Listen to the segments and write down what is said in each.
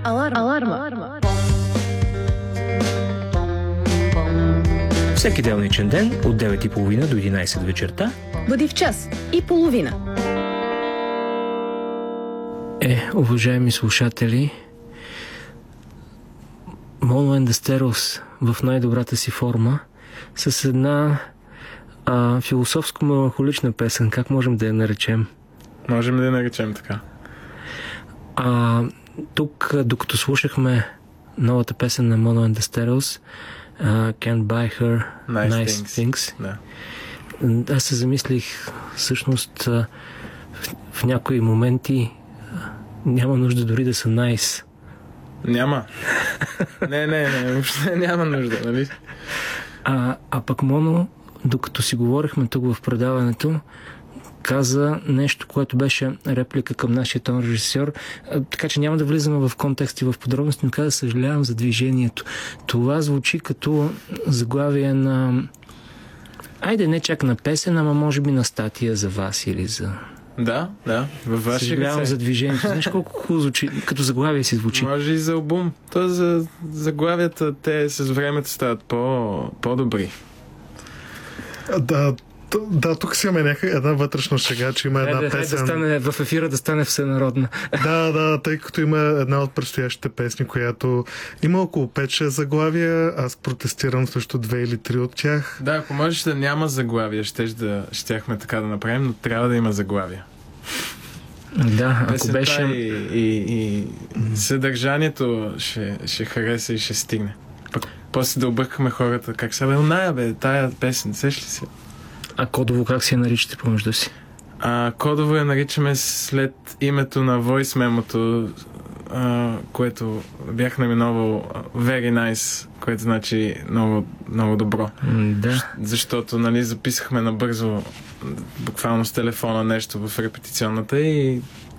Аларма. Всеки делничен ден от 9:30 до 11 вечерта бъди в час и половина. Уважаеми слушатели, Mono and the Stereos в най-добрата си форма с една философско-меланхолична песен. Как можем да я наречем? Можем да я наречем така. Тук, докато слушахме новата песен на Mono and the Stereos, Can't Buy Her Nice Things, да. Аз се замислих, всъщност в някои моменти няма нужда дори да са nice. Няма. Не, въобще няма нужда, нали? Пък Моно, докато си говорихме тук в предаването, каза нещо, което беше реплика към нашия тон режисьор, така че няма да влизаме в контекст и в подробности, но каза: съжалявам за движението. Това звучи като заглавие на... Айде, не чак на песен, ама може би на статия за вас или за... Да, във ваше съжалявам за движението. Знаеш колко хубаво звучи, като заглавие си звучи. Може и за албум. То за заглавията, те с времето стават по-добри. Да, тук си имаме една вътрешна шега, че има една песен... Да стане, в ефира да стане всенародна. Да, тъй като има една от предстоящите песни, която има около 5-6 заглавия, аз протестирам срещу 2 или 3 от тях. Да, ако можеш да няма заглавия, щяхме така да направим, но трябва да има заглавия. Да, ако песента беше... И съдържанието ще хареса и ще стигне. Пък после да объркаме хората. Как са тая песен, сеш ли си? А кодово как си я наричате помежду си? Кодово я наричаме след името на voice мемото, което бях наименувал Very Nice, което значи много, много добро. Да. Защото, нали, записахме набързо, буквално с телефона нещо в репетиционната и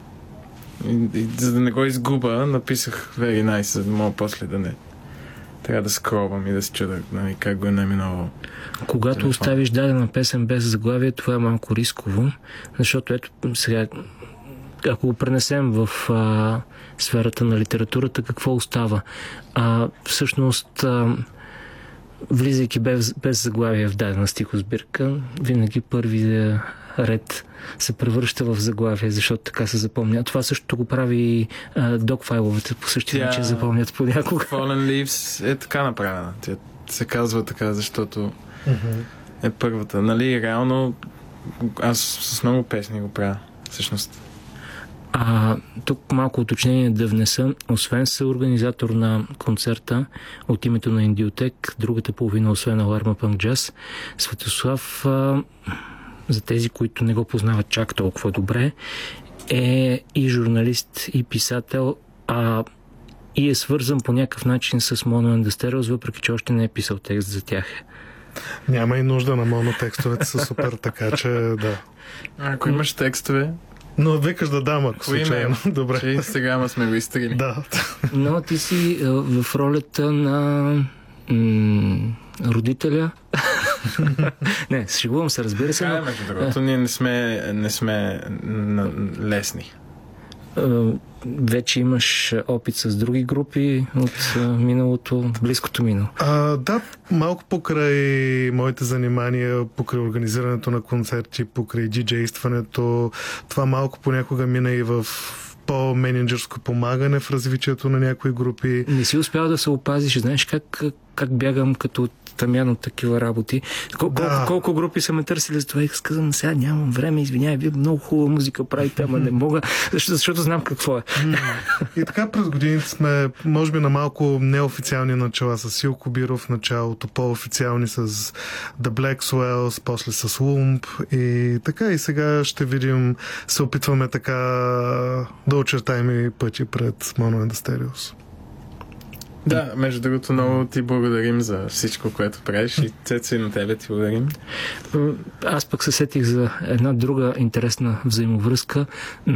за да не го изгуба, написах Very Nice, за да мога после да не... Трябва да скробвам и да се чуда, нали, как го е наименувал. Когато оставиш дадена песен без заглавие, това е малко рисково, защото ето сега, ако го пренесем в сферата на литературата, какво остава? Всъщност, влизайки без заглавие в дадена стихосбирка, винаги първият ред се превръща в заглавие, защото така се запомня. Това също го прави и докфайловете по същия начин запомнят понякога. Fallen Leaves е така направена. Тя се казва така, защото е първата. Нали, реално аз с много песни го правя, всъщност. Тук малко уточнение да внеса. Освен съорганизатор на концерта от името на Индиотек, другата половина, освен Аларма Пънк Джаз, Светослав, за тези, които не го познават чак толкова добре, е и журналист, и писател, и е свързан по някакъв начин с Mono and the Stereos, въпреки че още не е писал текст за тях. Няма и нужда на монотекстовете, са супер, така че да. Ако имаш текстове... Но викаш да дам, ако случайно. Добре. Че Инстаграма сме го изтрили. Да. Но ти си в ролята на родителя. Не, шегувам се, разбира се. Между другото, ние не сме лесни. Вече имаш опит с други групи от миналото, близкото минало. Да, малко покрай моите занимания, покрай организирането на концерти, покрай диджействането, това малко понякога мина и в по-менеджерско помагане в развитието на някои групи. Не си успял да се опазиш, знаеш как бягам като тамян от такива работи. Колко групи са ме търсили за това и казвам: сега нямам време, извинявай, вие много хубава музика правите, ама не мога, защото знам какво е. И така през годините сме, може би, на малко неофициални начала с Силко Биров, началото по-официални с The Blackswells, после с Lump и така, и сега ще видим, се опитваме така да очертаем и пъти пред Mono and the Stereos. Да, между другото, много ти благодарим за всичко, което правиш, и Цецо, и на тебе ти благодарим. Аз пък се сетих за една друга интересна взаимовръзка.